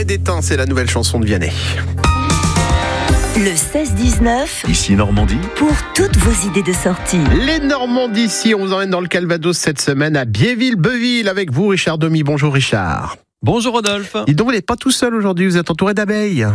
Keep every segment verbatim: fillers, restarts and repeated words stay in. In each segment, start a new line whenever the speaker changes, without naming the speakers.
et d'étain, c'est la nouvelle chanson de Vianney.
Le seize dix-neuf,
Ici Normandie,
pour toutes vos idées de sortie.
Les Normands d'ici, on vous emmène dans le Calvados cette semaine à Biéville-Beuville avec vous, Richard Domy. Bonjour Richard.
Bonjour Rodolphe.
Dis donc, vous n'êtes pas tout seul aujourd'hui, vous êtes entouré d'abeilles.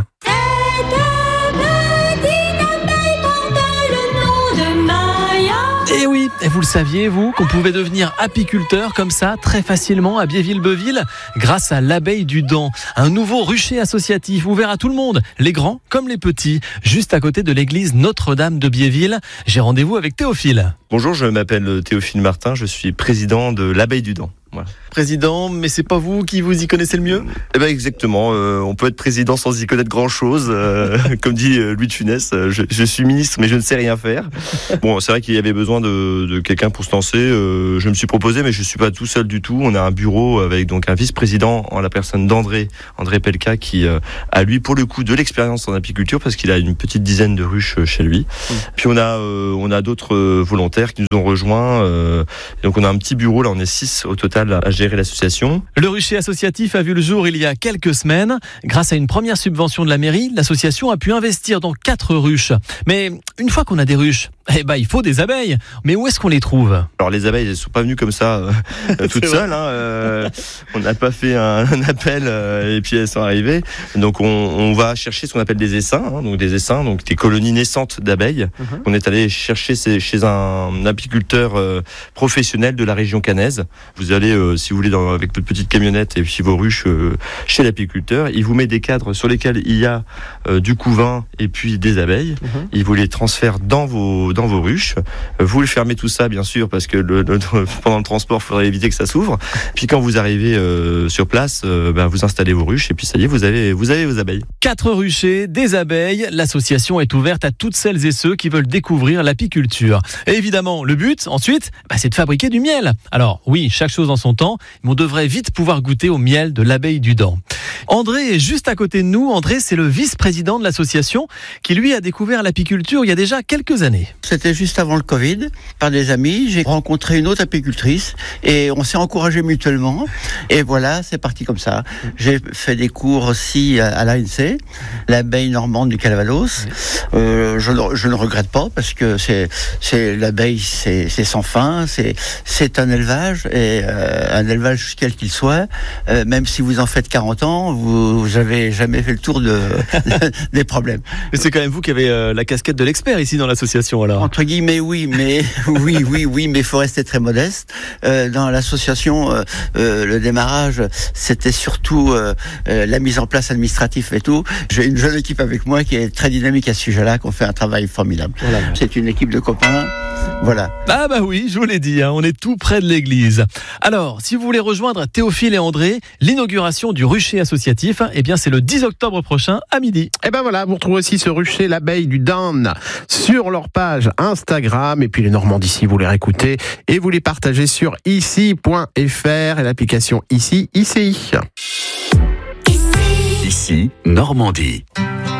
Et oui, et vous le saviez, vous, qu'on pouvait devenir apiculteur comme ça, très facilement, à Biéville-Beuville, grâce à l'abeille du Dent. Un nouveau rucher associatif ouvert à tout le monde, les grands comme les petits, juste à côté de l'église Notre-Dame de Biéville. J'ai rendez-vous avec Théophile.
Bonjour, je m'appelle Théophile Martin, je suis président de l'abeille du Dent. Voilà.
Président, mais c'est pas vous qui vous y connaissez le mieux ?
Eh ben exactement, euh, on peut être président sans y connaître grand-chose. Euh, comme dit euh, Louis de Funès, euh, je, je suis ministre mais je ne sais rien faire. Bon, c'est vrai qu'il y avait besoin de, de quelqu'un pour se lancer. Euh, je me suis proposé, mais je suis pas tout seul du tout. On a un bureau avec donc un vice-président en la personne d'André, André Pelka, qui euh, a lui pour le coup de l'expérience en apiculture parce qu'il a une petite dizaine de ruches chez lui. Mmh. Puis on a euh, on a d'autres euh, volontaires qui nous ont rejoints. Euh, donc on a un petit bureau, là on est six au total à gérer l'association.
Le rucher associatif a vu le jour il y a quelques semaines. Grâce à une première subvention de la mairie, l'association a pu investir dans quatre ruches. Mais une fois qu'on a des ruches, eh ben, il faut des abeilles. Mais où est-ce qu'on les trouve ?
Alors les abeilles, elles ne sont pas venues comme ça euh, toutes seules. Hein, euh, on n'a pas fait un, un appel euh, et puis elles sont arrivées. Donc on, on va chercher ce qu'on appelle des essaims, hein, donc des essaims, donc des colonies naissantes d'abeilles. Uh-huh. On est allé chercher ces, chez un apiculteur euh, professionnel de la région caennaise. Vous allez, euh, si vous voulez, dans, avec votre petite camionnette et puis vos ruches euh, chez l'apiculteur. Il vous met des cadres sur lesquels il y a euh, du couvain et puis des abeilles. Uh-huh. Il vous les transfère dans vos dans vos ruches. Vous le fermez tout ça, bien sûr, parce que le, le, pendant le transport, il faudrait éviter que ça s'ouvre. Puis quand vous arrivez euh, sur place, euh, ben, vous installez vos ruches et puis ça y est, vous avez, vous avez vos abeilles.
Quatre ruchers, des abeilles. L'association est ouverte à toutes celles et ceux qui veulent découvrir l'apiculture. Et évidemment, le but, ensuite, ben, c'est de fabriquer du miel. Alors oui, chaque chose en son temps, mais on devrait vite pouvoir goûter au miel de l'abeille du Dent. André est juste à côté de nous. André, c'est le vice-président de l'association qui, lui, a découvert l'apiculture il y a déjà quelques années.
C'était juste avant le Covid. Par des amis, j'ai rencontré une autre apicultrice et on s'est encouragés mutuellement. Et voilà, c'est parti comme ça. J'ai fait des cours aussi à l'A N C, l'abeille normande du Calvados. Euh, je, je ne regrette pas parce que c'est, c'est l'abeille, c'est, c'est sans fin. C'est, c'est un élevage et euh, un élevage quel qu'il soit. Euh, même si vous en faites quarante ans, vous, vous avez jamais fait le tour de, de des problèmes.
Mais c'est quand même vous qui avez euh, la casquette de l'expert ici dans l'association, alors.
Entre guillemets, oui, mais oui, oui, oui, mais il faut rester très modeste. Euh, dans l'association, euh, euh, le démarrage, c'était surtout euh, euh, la mise en place administrative et tout. J'ai une jeune équipe avec moi qui est très dynamique à ce sujet-là, qu'on fait un travail formidable. Voilà. C'est une équipe de copains. Voilà.
Ah bah oui, je vous l'ai dit, hein, on est tout près de l'église. Alors, si vous voulez rejoindre Théophile et André, l'inauguration du rucher associatif, eh bien c'est le dix octobre prochain à midi.
Et ben voilà, vous retrouvez aussi ce rucher, l'abeille du Dent, sur leur page Instagram. Et puis les Normands d'ici, vous les réécoutez et vous les partagez sur ici point f r et l'application Ici, I C I.
Ici Normandie.